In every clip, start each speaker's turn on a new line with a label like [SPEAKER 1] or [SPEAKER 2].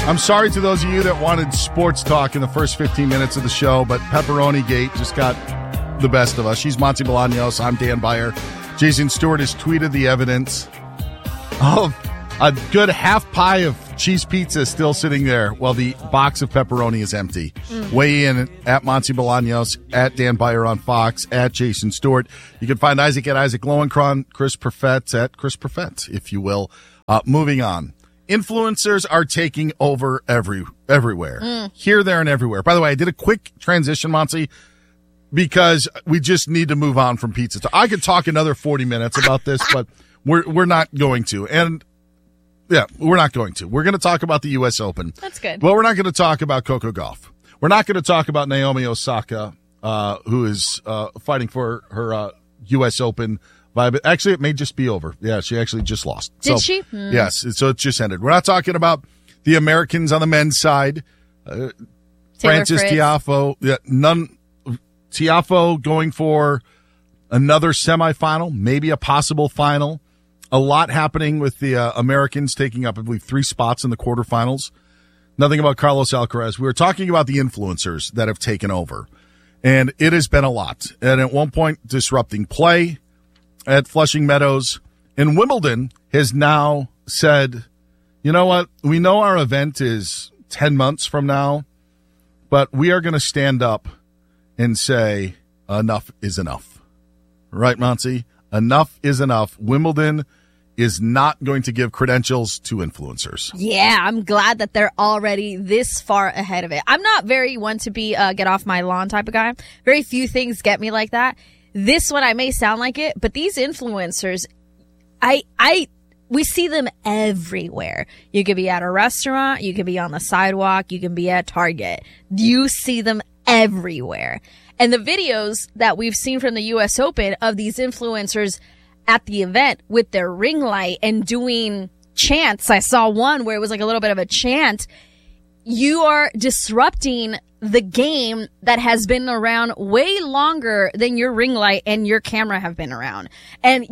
[SPEAKER 1] I'm sorry to those of you that wanted sports talk in the first 15 minutes of the show, but Pepperoni Gate just got the best of us. She's Monty Bolaños. I'm Dan Beyer. Jason Stewart has tweeted the evidence of a good half pie of cheese pizza still sitting there while the box of pepperoni is empty. Weigh in at Monty Bolaños, at Dan Beyer on Fox, at Jason Stewart. You can find Isaac at Isaac Lowenkron, Chris Perfett at Chris Perfett, if you will. Moving on. Influencers are taking over everywhere. Here, there, and everywhere. By the way, I did a quick transition, Monty, because we just need to move on from pizza. I could talk another 40 minutes about this, but we're not going to. And yeah, we're not going to. We're going to talk about the U.S. Open. That's good. But we're not going to talk about Coco Gauff. We're not going to talk about Naomi Osaka, who is fighting for her U.S. Open. Actually, it may just be over. Yeah, she actually just lost.
[SPEAKER 2] Did she?
[SPEAKER 1] Yes, so it just ended. We're not talking about the Americans on the men's side. Francis Tiafoe. Yeah, Tiafoe going for another semifinal, maybe a possible final. A lot happening with the Americans taking up, I believe, 3 spots in the quarterfinals. Nothing about Carlos Alcaraz. We were talking about the influencers that have taken over, and it has been a lot. And at one point, disrupting play at Flushing Meadows. And Wimbledon has now said, you know what? We know our event is 10 months from now, but we are going to stand up and say enough is enough. Right, Monty? Enough is enough. Wimbledon is not going to give credentials to influencers.
[SPEAKER 2] Yeah, I'm glad that they're already this far ahead of it. I'm not very one to be get off my lawn type of guy. Very few things get me like that. This one, I may sound like it, but these influencers, we see them everywhere. You could be at a restaurant, you could be on the sidewalk, you can be at Target. You see them everywhere. And the videos that we've seen from the U.S. Open of these influencers at the event with their ring light and doing chants. I saw one where it was like a little bit of a chant. You are disrupting the game that has been around way longer than your ring light and your camera have been around. And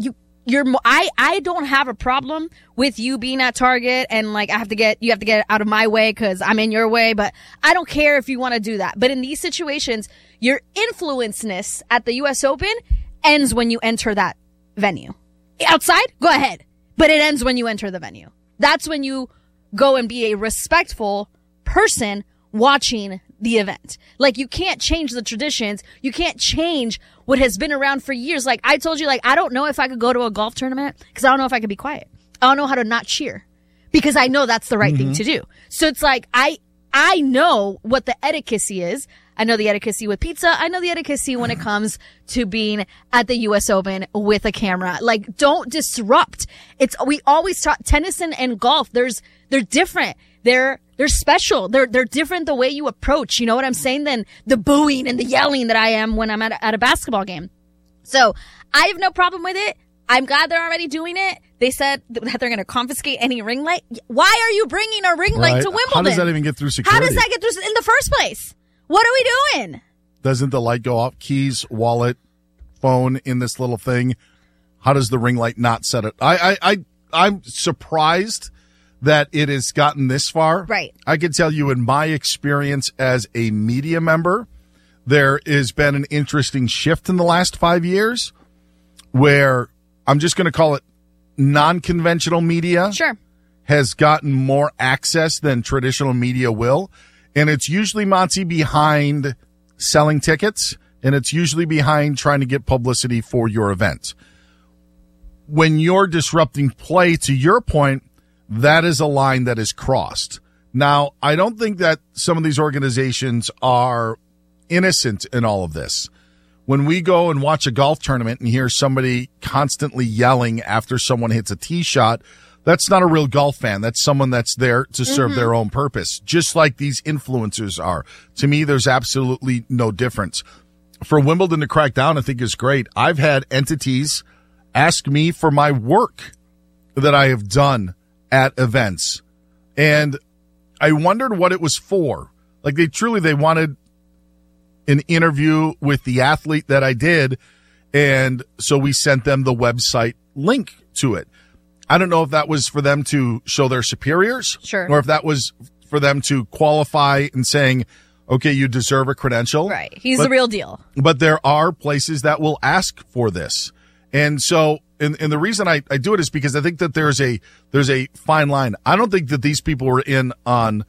[SPEAKER 2] I don't have a problem with you being at Target and like you have to get out of my way because I'm in your way, but I don't care if you want to do that. But in these situations, your influenceness at the U.S. Open ends when you enter that venue. Outside, go ahead. But it ends when you enter the venue. That's when you go and be a respectful person watching the event. Like, you can't change the traditions. You can't change what has been around for years. Like, I told you, like, I don't know if I could go to a golf tournament because I don't know if I could be quiet. I don't know how to not cheer because I know that's the right thing to do. So it's like, I know what the etiquette is. I know the etiquette with pizza. I know the etiquette when it comes to being at the U.S. Open with a camera. Like, don't disrupt. We always talk tennis and golf. They're different. They're special. They're different the way you approach. You know what I'm saying? Than the booing and the yelling that I am when I'm at a basketball game. So I have no problem with it. I'm glad they're already doing it. They said that they're going to confiscate any ring light. Why are you bringing a ring light to Wimbledon?
[SPEAKER 1] How does that even get through security?
[SPEAKER 2] How does that get through in the first place? What are we doing?
[SPEAKER 1] Doesn't the light go off? Keys, wallet, phone in this little thing. How does the ring light not set it? I'm surprised that it has gotten this far.
[SPEAKER 2] Right.
[SPEAKER 1] I can tell you in my experience as a media member, there has been an interesting shift in the last 5 years where I'm just going to call it non-conventional media.
[SPEAKER 2] Sure.
[SPEAKER 1] Has gotten more access than traditional media will. And it's usually, Monty, behind selling tickets, and it's usually behind trying to get publicity for your event. When you're disrupting play, to your point, that is a line that is crossed. Now, I don't think that some of these organizations are innocent in all of this. When we go and watch a golf tournament and hear somebody constantly yelling after someone hits a tee shot, that's not a real golf fan. That's someone that's there to serve their own purpose, just like these influencers are. To me, there's absolutely no difference. For Wimbledon to crack down, I think is great. I've had entities ask me for my work that I have done at events, and I wondered what it was for. Like, they wanted an interview with the athlete that I did, and so we sent them the website link to it. I don't know if that was for them to show their superiors,
[SPEAKER 2] sure,
[SPEAKER 1] or if that was for them to qualify and saying, okay, you deserve a credential.
[SPEAKER 2] Right. He's the real deal.
[SPEAKER 1] But there are places that will ask for this. And so, and the reason I do it is because I think that there's a fine line. I don't think that these people were in on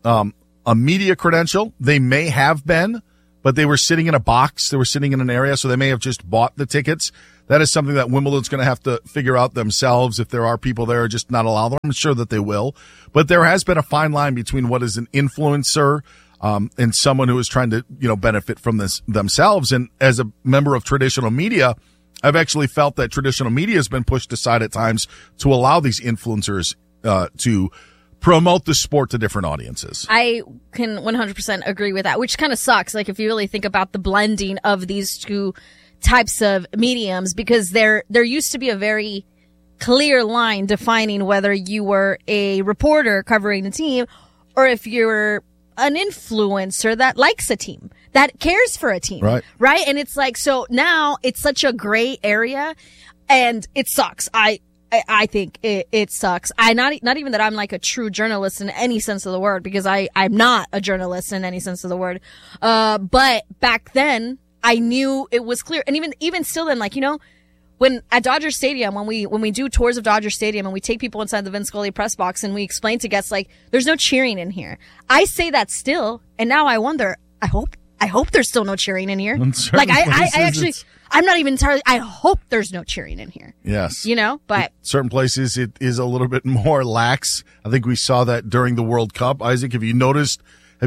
[SPEAKER 1] a media credential. They may have been, but they were sitting in a box. They were sitting in an area, so they may have just bought the tickets. That is something that Wimbledon's going to have to figure out themselves. If there are people there, just not allow them. I'm sure that they will. But there has been a fine line between what is an influencer and someone who is trying to, benefit from this themselves. And as a member of traditional media, I've actually felt that traditional media has been pushed aside at times to allow these influencers to promote the sport to different audiences.
[SPEAKER 2] I can 100% agree with that, which kind of sucks. Like, if you really think about the blending of these two types of mediums, because there used to be a very clear line defining whether you were a reporter covering a team or if you're an influencer that likes a team, that cares for a team. Right. And it's like, so now it's such a gray area and it sucks. I think it sucks. Not even that I'm like a true journalist in any sense of the word, because I'm not a journalist in any sense of the word. But back then I knew it was clear. And even still then, like, when at Dodger Stadium, when we do tours of Dodger Stadium and we take people inside the Vince Scully press box and we explain to guests, like, there's no cheering in here. I say that still. And now I wonder, I hope there's still no cheering in here. Like, I actually, I'm not even entirely, I hope there's no cheering in here.
[SPEAKER 1] Yes.
[SPEAKER 2] But
[SPEAKER 1] in certain places it is a little bit more lax. I think we saw that during the World Cup. Isaac, have you noticed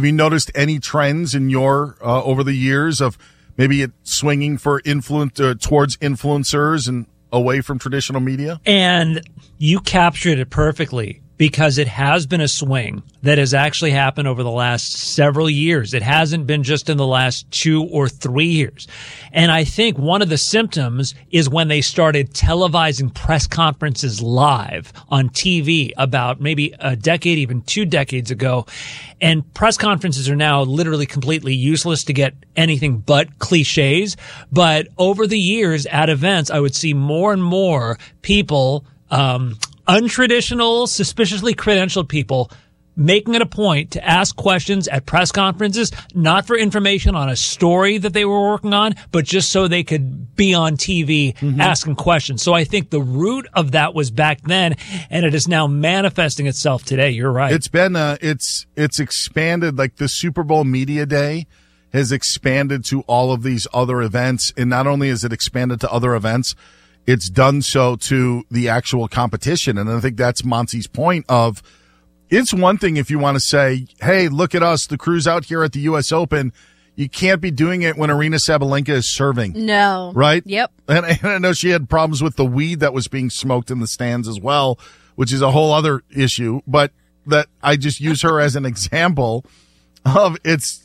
[SPEAKER 1] any trends in your, over the years of maybe it swinging for towards influencers and away from traditional media?
[SPEAKER 3] And you captured it perfectly, because it has been a swing that has actually happened over the last several years. It hasn't been just in the last 2 or 3 years. And I think one of the symptoms is when they started televising press conferences live on TV about maybe a decade, even 2 decades ago. And press conferences are now literally completely useless to get anything but cliches. But over the years at events, I would see more and more people, untraditional, suspiciously credentialed people, making it a point to ask questions at press conferences, not for information on a story that they were working on, but just so they could be on TV asking questions. So I think the root of that was back then, and it is now manifesting itself today. You're right.
[SPEAKER 1] It's been, it's expanded, like the Super Bowl Media Day has expanded to all of these other events. And not only is it expanded to other events, it's done so to the actual competition. And I think that's Monty's point of, it's one thing if you want to say, hey, look at us, the crew's out here at the U.S. Open. You can't be doing it when Aryna Sabalenka is serving.
[SPEAKER 2] No.
[SPEAKER 1] Right?
[SPEAKER 2] Yep.
[SPEAKER 1] And I know she had problems with the weed that was being smoked in the stands as well, which is a whole other issue. But that I just use her as an example of it's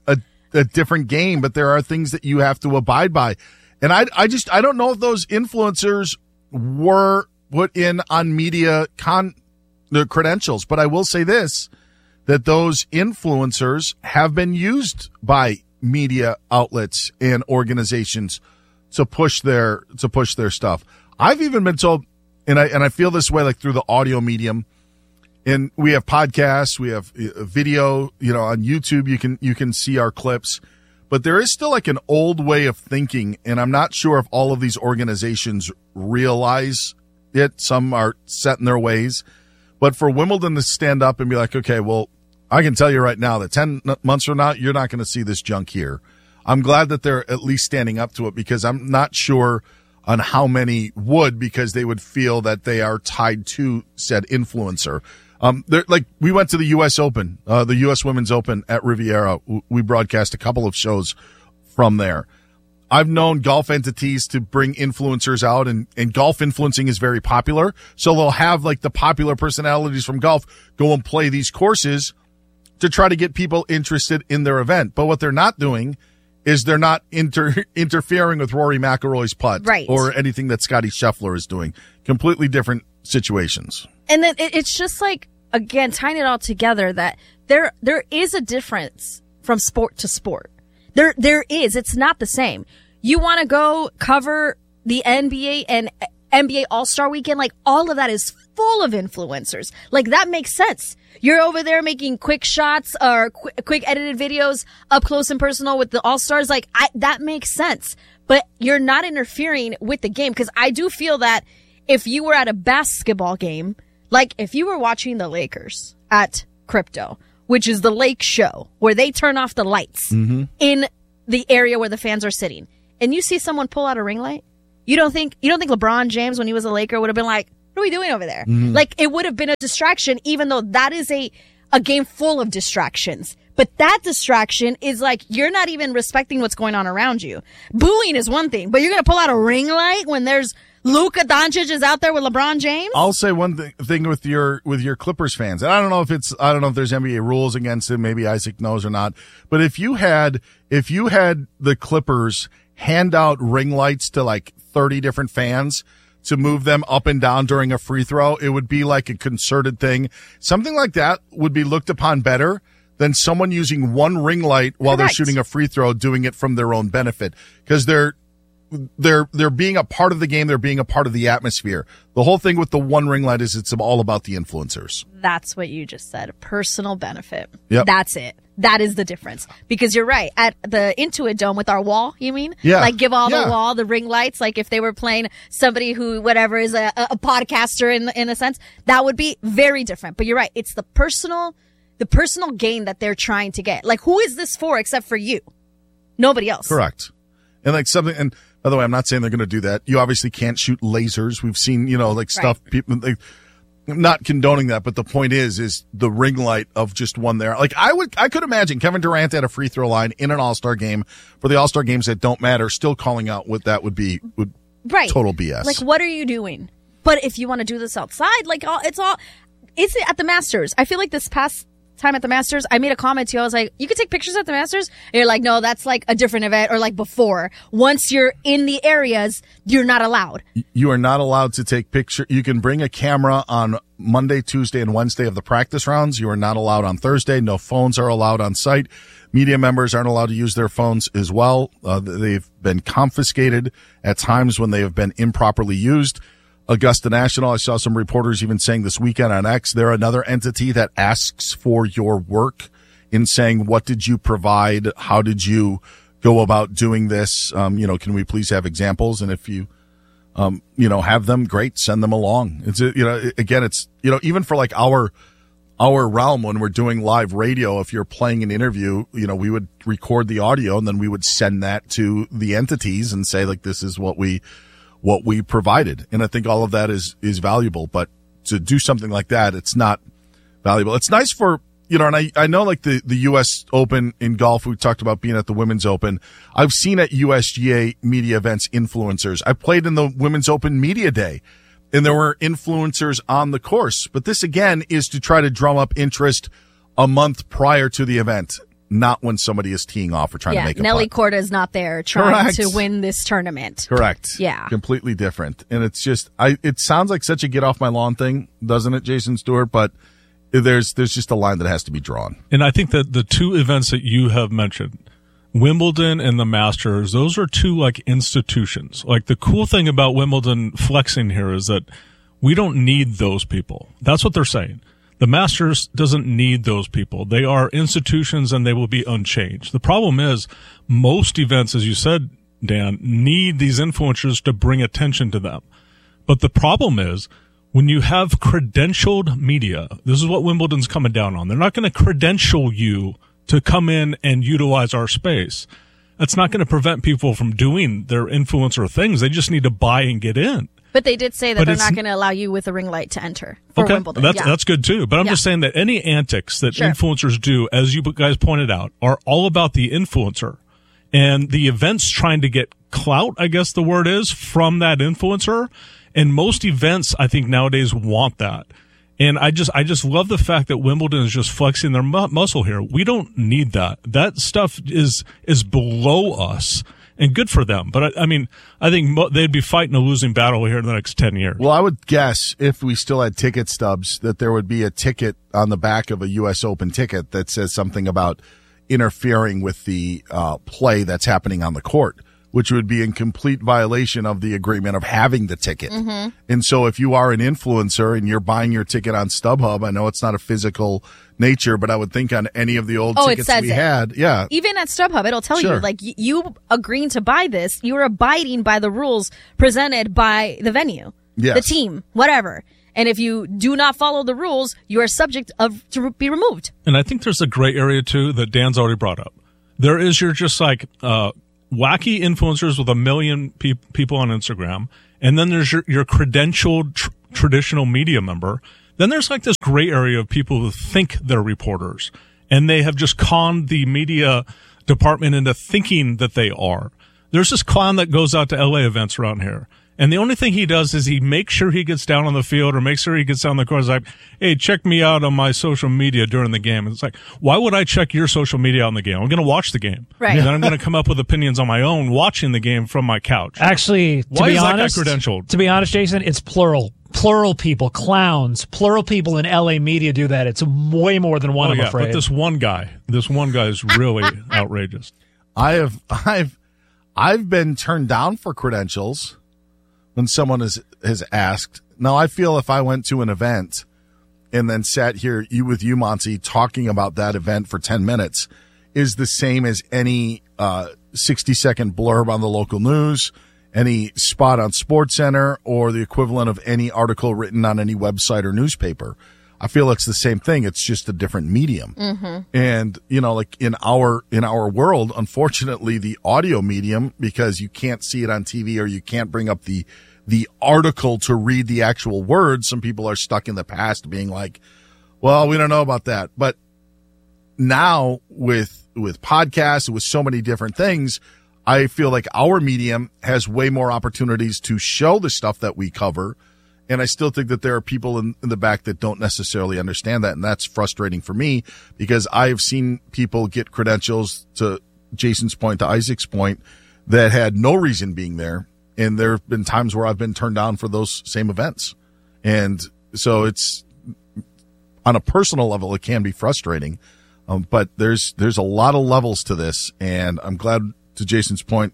[SPEAKER 1] a different game, but there are things that you have to abide by. And I don't know if those influencers were put in on media the credentials, but I will say this, that those influencers have been used by media outlets and organizations to push their stuff. I've even been told, and I feel this way, like through the audio medium, and we have podcasts, we have video, on YouTube, you can see our clips, but there is still like an old way of thinking, and I'm not sure if all of these organizations realize it. Some are set in their ways. But for Wimbledon to stand up and be like, okay, well, I can tell you right now that 10 months from now, you're not going to see this junk here. I'm glad that they're at least standing up to it, because I'm not sure on how many would, because they would feel that they are tied to said influencer. We went to the U.S. Open, the U.S. Women's Open at Riviera. We broadcast a couple of shows from there. I've known golf entities to bring influencers out, and golf influencing is very popular. So they'll have like the popular personalities from golf go and play these courses to try to get people interested in their event. But what they're not doing is they're not interfering with Rory McIlroy's putt,
[SPEAKER 2] right,
[SPEAKER 1] or anything that Scottie Scheffler is doing. Completely different situations.
[SPEAKER 2] And then it's just like, again, tying it all together, that there is a difference from sport to sport. There is. It's not the same. You want to go cover the NBA, and NBA All-Star Weekend, like all of that is full of influencers. Like that makes sense. You're over there making quick shots or quick edited videos up close and personal with the All-Stars. Like that makes sense, but you're not interfering with the game. Cause I do feel that if you were at a basketball game, like if you were watching the Lakers at Crypto, which is the lake show where they turn off the lights in the area where the fans are sitting, and you see someone pull out a ring light, you don't think LeBron James, when he was a Laker, would have been like, what are we doing over there? Like, it would have been a distraction, even though that is a game full of distractions. But that distraction is like, you're not even respecting what's going on around you. Booing is one thing, but you're going to pull out a ring light when there's Luka Doncic is out there with LeBron James? I'll
[SPEAKER 1] say one thing with your Clippers fans. And I don't know if there's NBA rules against it. Maybe Isaac knows or not. But if you had the Clippers hand out ring lights to like 30 different fans to move them up and down during a free throw, it would be like a concerted thing. Something like that would be looked upon better than someone using one ring light while they're shooting a free throw, doing it from their own benefit. Because they're being a part of the game. They're being a part of the atmosphere. The whole thing with the one ring light is it's all about the influencers.
[SPEAKER 2] That's what you just said. Personal benefit.
[SPEAKER 1] Yep.
[SPEAKER 2] That's it. That is the difference. Because you're right. At the Intuit Dome with our wall, you mean?
[SPEAKER 1] Yeah.
[SPEAKER 2] Like give all the wall, the ring lights. Like if they were playing somebody who, whatever, is a podcaster in a sense, that would be very different. But you're right. It's the personal gain that they're trying to get. Like who is this for except for you? Nobody else.
[SPEAKER 1] Correct. And like something, and by the way, I'm not saying they're going to do that. You obviously can't shoot lasers. We've seen, stuff, people, not condoning that, but the point is the ring light of just one there. Like I could imagine Kevin Durant at a free throw line in an All-Star game for the All-Star games that don't matter, still calling out what that would be total BS.
[SPEAKER 2] Like, what are you doing? But if you want to do this outside, like it's at the Masters. I feel like this past time at the Masters, I made a comment to you. I was like, you could take pictures at the Masters? And you're like, no, that's like a different event, or like before. Once you're in the areas, you're not allowed.
[SPEAKER 1] You are not allowed to take pictures. You can bring a camera on Monday, Tuesday, and Wednesday of the practice rounds. You are not allowed on Thursday. No phones are allowed on site. Media members aren't allowed to use their phones as well. They've been confiscated at times when they have been improperly used. Augusta National, I saw some reporters even saying this weekend on X, they're another entity that asks for your work in saying, what did you provide? How did you go about doing this? Can we please have examples? And if you, have them, great, send them along. It's, even for like our realm, when we're doing live radio, if you're playing an interview, we would record the audio and then we would send that to the entities and say, like, this is what we provided. And I think all of that is valuable, but to do something like that, it's not valuable. It's nice for, and I know like the U.S. Open in golf, we talked about being at the Women's Open. I've seen at USGA media events, influencers. I played in the Women's Open Media Day and there were influencers on the course. But this again is to try to drum up interest a month prior to the event. Not when somebody is teeing off or trying to make a
[SPEAKER 2] Nelly
[SPEAKER 1] putt.
[SPEAKER 2] Korda is not there trying to win this tournament.
[SPEAKER 1] Correct.
[SPEAKER 2] Yeah.
[SPEAKER 1] Completely different. And it's just, it sounds like such a get off my lawn thing, doesn't it, Jason Stewart? But there's just a line that has to be drawn.
[SPEAKER 4] And I think that the two events that you have mentioned, Wimbledon and the Masters, those are two like institutions. Like the cool thing about Wimbledon flexing here is that we don't need those people. That's what they're saying. The Masters doesn't need those people. They are institutions and they will be unchanged. The problem is most events, as you said, Dan, need these influencers to bring attention to them. But the problem is when you have credentialed media, this is what Wimbledon's coming down on. They're not going to credential you to come in and utilize our space. That's not going to prevent people from doing their influencer things. They just need to buy and get in.
[SPEAKER 2] But they did say that they're not going to allow you with a ring light to enter for Wimbledon.
[SPEAKER 4] That's good too. But I'm just saying that any antics that influencers do, as you guys pointed out, are all about the influencer. And the event's trying to get clout, I guess the word is, from that influencer. And most events, I think nowadays want that. And I just love the fact that Wimbledon is just flexing their muscle here. We don't need that. That stuff is below us. And good for them. But I think they'd be fighting a losing battle here in the next 10 years.
[SPEAKER 1] Well, I would guess if we still had ticket stubs that there would be a ticket on the back of a U.S. Open ticket that says something about interfering with the play that's happening on the court, which would be in complete violation of the agreement of having the ticket. And so if you are an influencer and you're buying your ticket on StubHub, I know it's not a physical nature, but I would think on any of the old tickets we had. Yeah.
[SPEAKER 2] Even at StubHub, it'll tell
[SPEAKER 1] Sure.
[SPEAKER 2] you, like, you agreeing to buy this, you're abiding by the rules presented by the venue,
[SPEAKER 1] Yes.
[SPEAKER 2] the team, whatever. And if you do not follow the rules, you are subject to be removed.
[SPEAKER 4] And I think there's a gray area, too, that Dan's already brought up. There is your just like wacky influencers with 1 million people on Instagram. And then there's your credentialed traditional media member. Then there's like this gray area of people who think they're reporters. And they have just conned the media department into thinking that they are. There's this clown that goes out to LA events around here. And the only thing he does is he makes sure he gets down on the field or makes sure he gets down the court. He's like, hey, check me out on my social media during the game. And it's like, why would I check your social media on the game? I'm going to watch the game.
[SPEAKER 2] Right.
[SPEAKER 4] And then I'm going to come up with opinions on my own watching the game from my couch.
[SPEAKER 3] Actually, to
[SPEAKER 4] Why
[SPEAKER 3] be
[SPEAKER 4] is that guy
[SPEAKER 3] honest,
[SPEAKER 4] credentialed?
[SPEAKER 3] To be honest, Jason, it's plural. Plural people, clowns, plural people in LA media do that. It's way more than one, I'm afraid.
[SPEAKER 4] But this one guy is really outrageous.
[SPEAKER 1] I've been turned down for credentials when someone has asked. Now, I feel if I went to an event and then sat here with you, Monty, talking about that event for 10 minutes is the same as any 60-second blurb on the local news, any spot on SportsCenter, or the equivalent of any article written on any website or newspaper. I feel it's the same thing. It's just a different medium. And, like in our world, unfortunately, the audio medium, because you can't see it on TV or you can't bring up the article to read the actual words, some people are stuck in the past being like, well, we don't know about that. But now with podcasts, with so many different things, I feel like our medium has way more opportunities to show the stuff that we cover. And I still think that there are people in the back that don't necessarily understand that. And that's frustrating for me because I've seen people get credentials, to Jason's point, to Isaac's point, that had no reason being there. And there have been times where I've been turned down for those same events. And so it's, on a personal level, it can be frustrating. But there's a lot of levels to this. And I'm glad, to Jason's point,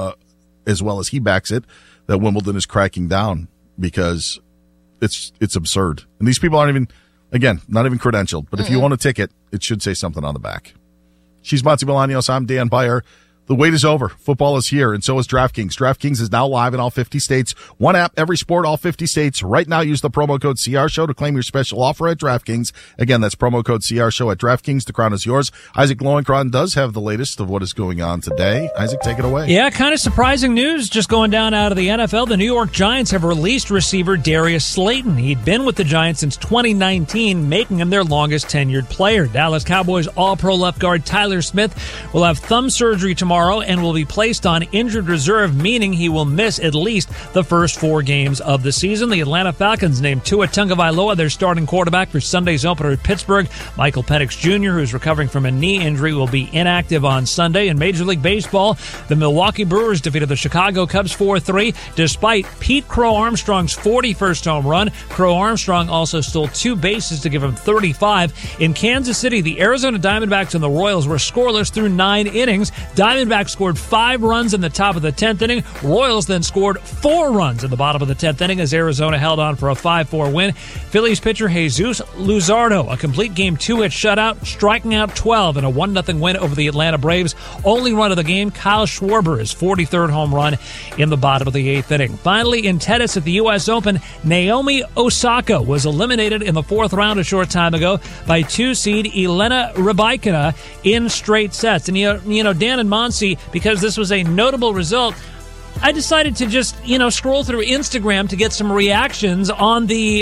[SPEAKER 1] as well as he backs it, that Wimbledon is cracking down, because it's absurd. And these people aren't even, again, not even credentialed. But if you own a ticket, it should say something on the back. She's Monty Bolaños. I'm Dan Beyer. The wait is over. Football is here, and so is DraftKings. DraftKings is now live in all 50 states. One app, every sport, all 50 states. Right now, use the promo code CRShow to claim your special offer at DraftKings. Again, that's promo code CRShow at DraftKings. The crown is yours. Isaac Lowenkron does have the latest of what is going on today. Isaac, take it away.
[SPEAKER 3] Yeah, kind of surprising news just going down out of the NFL. The New York Giants have released receiver Darius Slayton. He'd been with the Giants since 2019, making him their longest tenured player. Dallas Cowboys All-Pro left guard Tyler Smith will have thumb surgery tomorrow and will be placed on injured reserve, meaning he will miss at least the first 4 games of the season. The Atlanta Falcons named Tua Tagovailoa their starting quarterback for Sunday's opener at Pittsburgh. Michael Penix Jr., who's recovering from a knee injury, will be inactive on Sunday. In Major League Baseball, the Milwaukee Brewers defeated the Chicago Cubs 4-3, despite Pete Crow Armstrong's 41st home run. Crow Armstrong also stole 2 bases to give him 35. In Kansas City, the Arizona Diamondbacks and the Royals were scoreless through 9 innings. Diamondbacks scored 5 runs in the top of the 10th inning. Royals then scored 4 runs in the bottom of the 10th inning as Arizona held on for a 5-4 win. Phillies pitcher Jesus Luzardo, a complete game 2-hit shutout, striking out 12 in a 1-0 win over the Atlanta Braves. Only run of the game, Kyle Schwarber, his 43rd home run in the bottom of the 8th inning. Finally, in tennis at the U.S. Open, Naomi Osaka was eliminated in the 4th round a short time ago by 2-seed Elena Rybakina in straight sets. And you know, Dan and Monty, because this was a notable result, I decided to just, scroll through Instagram to get some reactions on the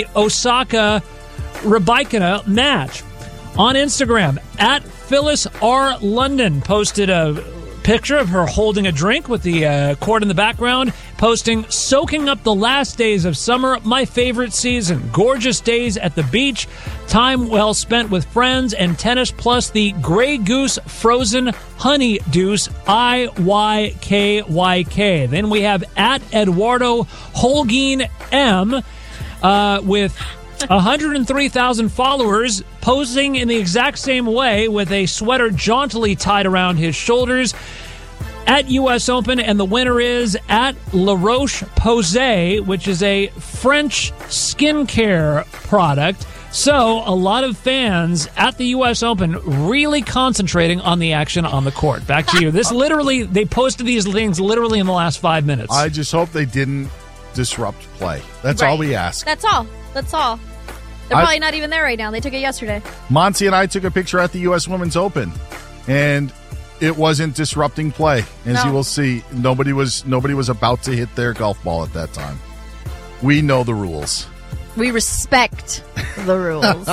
[SPEAKER 3] Osaka-Rybakina match. On Instagram, at Phyllis R. London posted a picture of her holding a drink with the court in the background, posting, "Soaking up the last days of summer, my favorite season. Gorgeous days at the beach, time well spent with friends, and tennis, plus the Grey Goose Frozen Honey Deuce, IYKYK. Then we have at Eduardo Holguin M with 103,000 followers, posing in the exact same way with a sweater jauntily tied around his shoulders. at U.S. Open, and the winner is at La Roche-Posay, which is a French skincare product. So a lot of fans at the U.S. Open really concentrating on the action on the court. Back to you. This literally, they posted these things literally in the last 5 minutes.
[SPEAKER 1] I just hope they didn't disrupt play. That's all we ask.
[SPEAKER 2] That's all. That's all. They're probably not even there right now. They took it yesterday.
[SPEAKER 1] Monty and I took a picture at the U.S. Women's Open, and it wasn't disrupting play. As you will see, nobody was about to hit their golf ball at that time. We know the rules.
[SPEAKER 2] We respect the rules.